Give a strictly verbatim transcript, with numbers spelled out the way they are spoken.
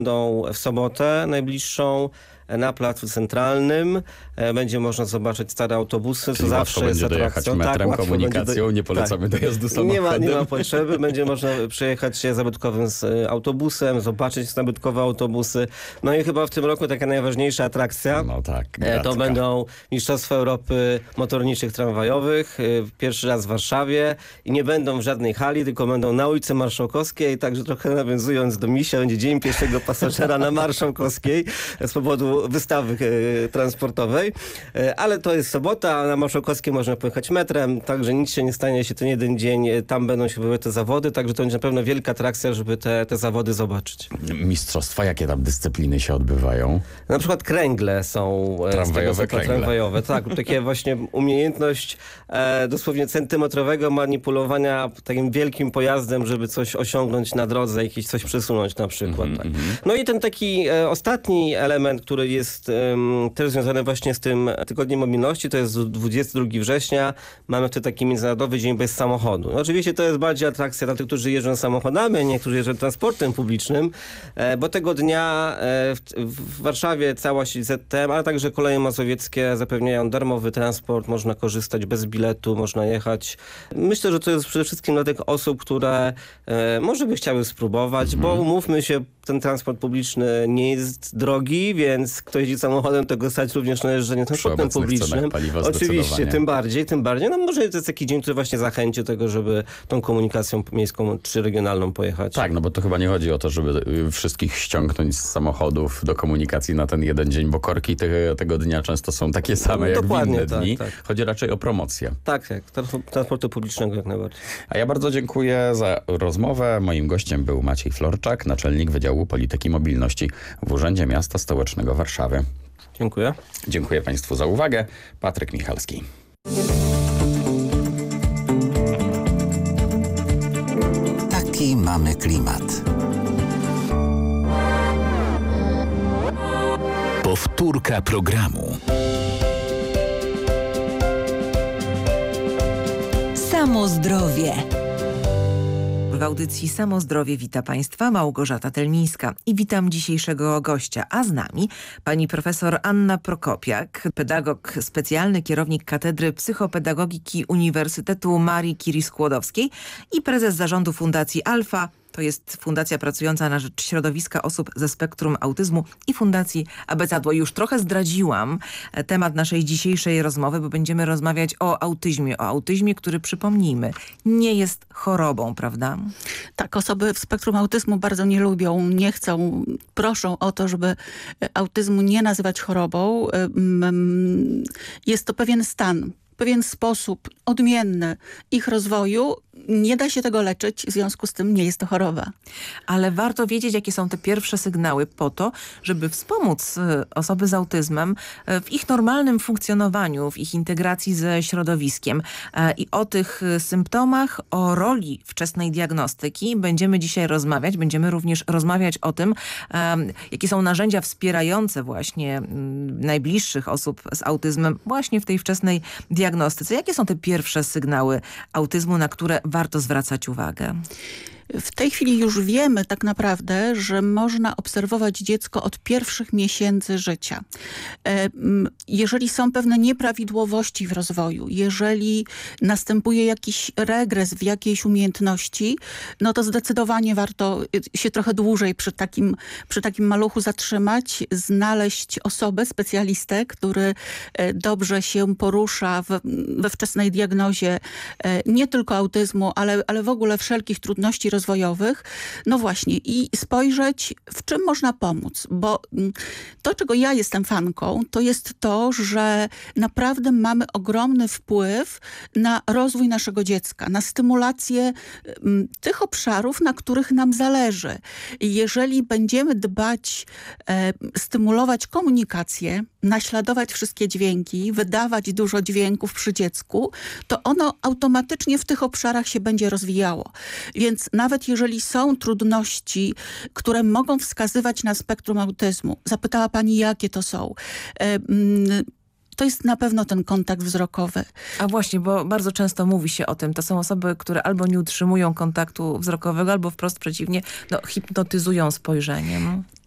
Będą w sobotę najbliższą na Placu Centralnym. Będzie można zobaczyć stare autobusy. Czyli to łatwo zawsze będzie jest dojechać atrakcją. metrem, tak, komunikacją, będzie... nie polecamy tak. dojazdu samochodem. Nie ma, nie ma potrzeby. Będzie można przejechać się zabytkowym z autobusem, zobaczyć zabytkowe autobusy. No i chyba w tym roku taka najważniejsza atrakcja. No tak, To gratka. będą Mistrzostwa Europy Motorniczych Tramwajowych. Pierwszy raz w Warszawie. I nie będą w żadnej hali, tylko będą na ulicy Marszałkowskiej. Także trochę nawiązując do Misia, będzie Dzień Pieszego Pasażera na Marszałkowskiej z powodu wystawy transportowej, ale to jest sobota, a na Marszałkowskiej można pojechać metrem, także nic się nie stanie, jeśli ten jeden dzień tam będą się odbywać te zawody, także to będzie na pewno wielka atrakcja, żeby te, te zawody zobaczyć. Mistrzostwa, jakie tam dyscypliny się odbywają? Na przykład kręgle są tramwajowe, kręgle. tramwajowe tak, takie właśnie umiejętność e, dosłownie centymetrowego manipulowania takim wielkim pojazdem, żeby coś osiągnąć na drodze, jakieś coś przesunąć na przykład. Mm -hmm. tak. No i ten taki e, ostatni element, który jest um, też związany właśnie z tym Tygodniem Mobilności, to jest dwudziestego drugiego września. Mamy wtedy taki Międzynarodowy Dzień Bez Samochodu. No, oczywiście to jest bardziej atrakcja dla tych, którzy jeżdżą samochodami, a nie którzy jeżdżą transportem publicznym, e, bo tego dnia e, w, w Warszawie cała sieć Z T M, ale także Koleje Mazowieckie zapewniają darmowy transport, można korzystać bez biletu, można jechać. Myślę, że to jest przede wszystkim dla tych osób, które e, może by chciały spróbować, mhm. bo umówmy się, ten transport publiczny nie jest drogi, więc kto jeździ samochodem, to go stać również na jeżdżenie transportem publicznym. Oczywiście, tym bardziej, tym bardziej. No może to jest taki dzień, który właśnie zachęci do tego, żeby tą komunikacją miejską czy regionalną pojechać. Tak, no bo to chyba nie chodzi o to, żeby wszystkich ściągnąć z samochodów do komunikacji na ten jeden dzień, bo korki te, tego dnia często są takie same jak Dokładnie, w inne tak, dni. tak. Chodzi raczej o promocję. Tak, tak. Transportu publicznego jak najbardziej. A ja bardzo dziękuję za rozmowę. Moim gościem był Maciej Florczak, naczelnik Wydziału Polityki i Mobilności w Urzędzie Miasta Stołecznego Warszawy. Dziękuję. Dziękuję Państwu za uwagę. Patryk Michalski. Taki mamy klimat. Powtórka programu. Samo zdrowie. W audycji Samo Zdrowie wita Państwa Małgorzata Telmińska i witam dzisiejszego gościa, a z nami pani profesor Anna Prokopiak, pedagog specjalny, kierownik Katedry Psychopedagogiki Uniwersytetu Marii Curie-Skłodowskiej i prezes zarządu Fundacji Alfa. To jest fundacja pracująca na rzecz środowiska osób ze spektrum autyzmu i Fundacji Abecadło. Już trochę zdradziłam temat naszej dzisiejszej rozmowy, bo będziemy rozmawiać o autyzmie. O autyzmie, który, przypomnijmy, nie jest chorobą, prawda? Tak, osoby w spektrum autyzmu bardzo nie lubią, nie chcą, proszą o to, żeby autyzmu nie nazywać chorobą. Jest to pewien stan, pewien sposób odmienny ich rozwoju. Nie da się tego leczyć, w związku z tym nie jest to choroba. Ale warto wiedzieć, jakie są te pierwsze sygnały po to, żeby wspomóc osoby z autyzmem w ich normalnym funkcjonowaniu, w ich integracji ze środowiskiem. I o tych symptomach, o roli wczesnej diagnostyki będziemy dzisiaj rozmawiać. Będziemy również rozmawiać o tym, jakie są narzędzia wspierające właśnie najbliższych osób z autyzmem właśnie w tej wczesnej diagnostyce. Jakie są te pierwsze sygnały autyzmu, na które warto zwracać uwagę? W tej chwili już wiemy tak naprawdę, że można obserwować dziecko od pierwszych miesięcy życia. Jeżeli są pewne nieprawidłowości w rozwoju, jeżeli następuje jakiś regres w jakiejś umiejętności, no to zdecydowanie warto się trochę dłużej przy takim, przy takim maluchu zatrzymać, znaleźć osobę, specjalistę, który dobrze się porusza w, we wczesnej diagnozie nie tylko autyzmu, ale, ale w ogóle wszelkich trudności rozwojowych, rozwojowych. No właśnie i spojrzeć, w czym można pomóc, bo to, czego ja jestem fanką, to jest to, że naprawdę mamy ogromny wpływ na rozwój naszego dziecka, na stymulację m, tych obszarów, na których nam zależy. Jeżeli będziemy dbać, e, stymulować komunikację, naśladować wszystkie dźwięki, wydawać dużo dźwięków przy dziecku, to ono automatycznie w tych obszarach się będzie rozwijało. Więc nawet jeżeli są trudności, które mogą wskazywać na spektrum autyzmu, zapytała pani, jakie to są. E, To jest na pewno ten kontakt wzrokowy. A właśnie, bo bardzo często mówi się o tym. To są osoby, które albo nie utrzymują kontaktu wzrokowego, albo wprost przeciwnie, no, hipnotyzują spojrzeniem.